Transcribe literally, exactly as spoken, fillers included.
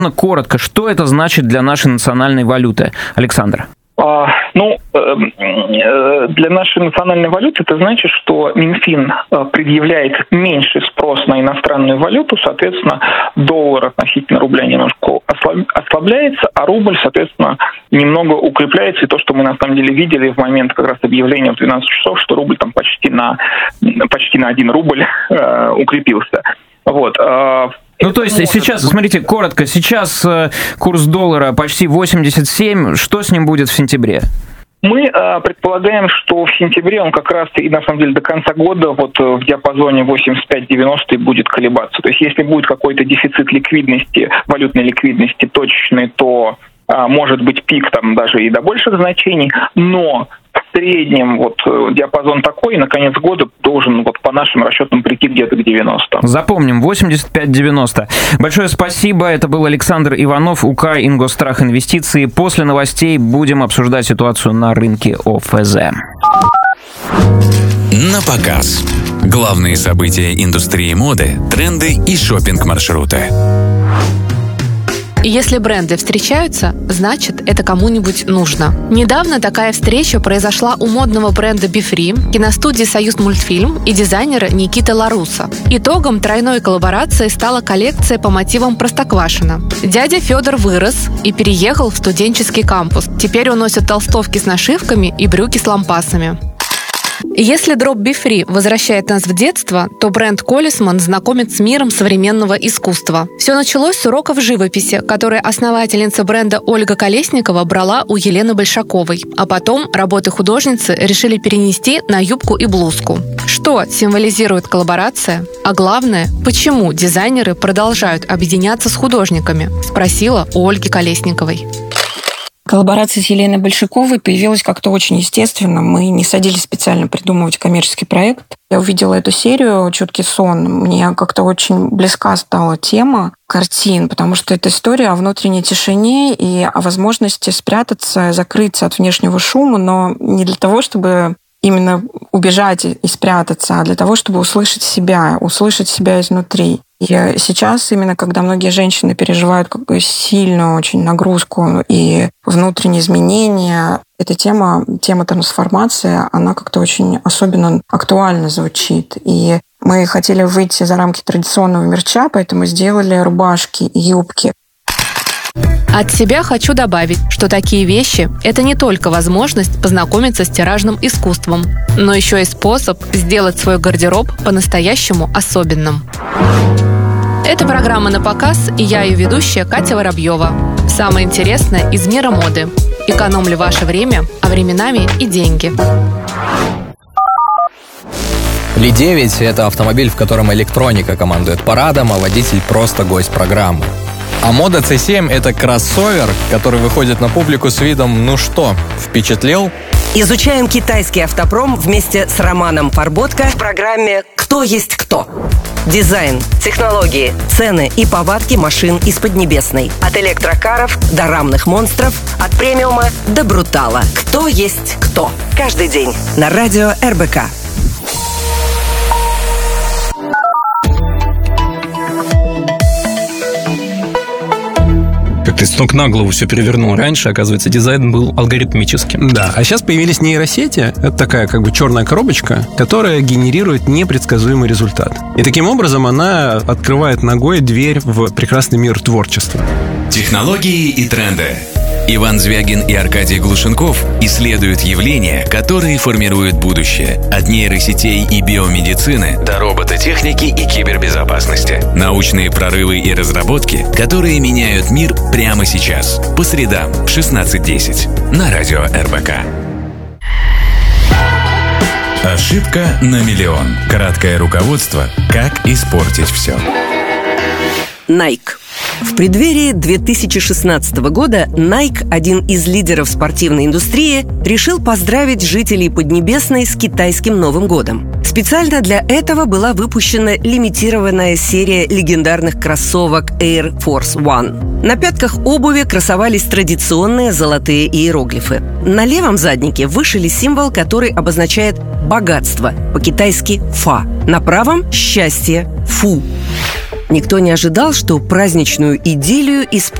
Коротко, что это значит для нашей национальной валюты, Александр? А, ну, для нашей национальной валюты это значит, что Минфин предъявляет меньший спрос на иностранную валюту, соответственно, доллар относительно рубля немножко ослабляется, а рубль, соответственно, немного укрепляется. И то, что мы на самом деле видели в момент как раз объявления в двенадцать часов, что рубль там почти на, почти на один рубль э, укрепился. Вот. Ну, то есть сейчас, смотрите, коротко, сейчас курс доллара почти восемьдесят семь, что с ним будет в сентябре? Мы э, предполагаем, что в сентябре он как раз и на самом деле до конца года вот в диапазоне восемьдесят пять девяносто будет колебаться. То есть если будет какой-то дефицит ликвидности, валютной ликвидности точечный, то э, может быть пик там даже и до больших значений, но в среднем вот диапазон такой, и на конец года должен вот по нашим расчетам прийти где-то к девяноста. Запомним, восемьдесят пять девяносто. Большое спасибо. Это был Александр Иванов, УК «Ингосстрах Инвестиции». После новостей будем обсуждать ситуацию на рынке ОФЗ. На показ. Главные события индустрии моды, тренды и шопинг-маршруты. И если бренды встречаются, значит, это кому-нибудь нужно. Недавно такая встреча произошла у модного бренда Бифри, киностудии «Союзмультфильм» и дизайнера Никиты Ларуса. Итогом тройной коллаборации стала коллекция по мотивам Простоквашино. Дядя Федор вырос и переехал в студенческий кампус. Теперь он носит толстовки с нашивками и брюки с лампасами. Если дроп Бифри возвращает нас в детство, то бренд Колесман знакомит с миром современного искусства. Все началось с уроков живописи, которые основательница бренда Ольга Колесникова брала у Елены Большаковой, а потом работы художницы решили перенести на юбку и блузку. Что символизирует коллаборация? А главное, почему дизайнеры продолжают объединяться с художниками? Спросила у Ольги Колесниковой. Коллаборация с Еленой Большаковой появилась как-то очень естественно. Мы не садились специально придумывать коммерческий проект. Я увидела эту серию «Чуткий сон». Мне как-то очень близка стала тема картин, потому что это история о внутренней тишине и о возможности спрятаться, закрыться от внешнего шума, но не для того, чтобы именно убежать и спрятаться, а для того, чтобы услышать себя, услышать себя изнутри. И сейчас, именно когда многие женщины переживают какую-то сильную очень нагрузку и внутренние изменения, эта тема, тема трансформации, она как-то очень особенно актуально звучит. И мы хотели выйти за рамки традиционного мерча, поэтому сделали рубашки и юбки. От себя хочу добавить, что такие вещи – это не только возможность познакомиться с тиражным искусством, но еще и способ сделать свой гардероб по-настоящему особенным. Это программа «На показ», и я ее ведущая Катя Воробьева. Самое интересное из мира моды. Экономлю ваше время, а временами и деньги. Ли девять – это автомобиль, в котором электроника командует парадом, а водитель просто гость программы. А Moda си семь – это кроссовер, который выходит на публику с видом «ну что, впечатлил?». Изучаем китайский автопром вместе с Романом Фарботко в программе «Кто есть кто?». Дизайн, технологии, цены и повадки машин из Поднебесной. От электрокаров до рамных монстров, от премиума до брутала. Кто есть кто? Каждый день на радио эр бэ ка. Ты с ног на голову все перевернул. Раньше, оказывается, дизайн был алгоритмическим. Да, а сейчас появились нейросети. Это такая как бы черная коробочка, которая генерирует непредсказуемый результат. И таким образом она открывает ногой дверь в прекрасный мир творчества. Технологии и тренды. Иван Звягин и Аркадий Глушенков исследуют явления, которые формируют будущее. От нейросетей и биомедицины до робототехники и кибербезопасности. Научные прорывы и разработки, которые меняют мир прямо сейчас. По средам в шестнадцать десять на радио эр бэ ка. Ошибка на миллион. Краткое руководство «Как испортить все». Nike. В преддверии две тысячи шестнадцатого года Nike, один из лидеров спортивной индустрии, решил поздравить жителей Поднебесной с китайским Новым годом. Специально для этого была выпущена лимитированная серия легендарных кроссовок Air Force One. На пятках обуви красовались традиционные золотые иероглифы. На левом заднике вышили символ, который обозначает богатство, по-китайски «фа». На правом – счастье – «фу». Никто не ожидал, что праздничную идиллию испортит